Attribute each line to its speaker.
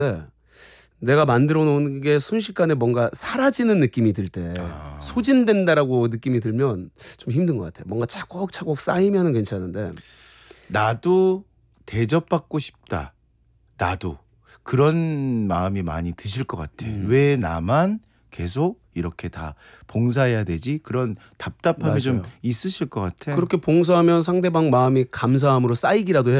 Speaker 1: 내가 만들어 놓은 게 순식간에 뭔가 사라지는 느낌이 들 때 소진된다라고 느낌이 들면 좀 힘든 것 같아. 뭔가 차곡차곡 쌓이면 괜찮은데.
Speaker 2: 나도 대접받고 싶다. 나도 그런 마음이 많이 드실 것 같아. 왜 나만 계속 이렇게 다 봉사해야 되지? 그런 답답함이 좀
Speaker 1: 맞아요.
Speaker 2: 있으실 것 같아.
Speaker 1: 그렇게 봉사하면 상대방 마음이 감사함으로 쌓이기라도 해야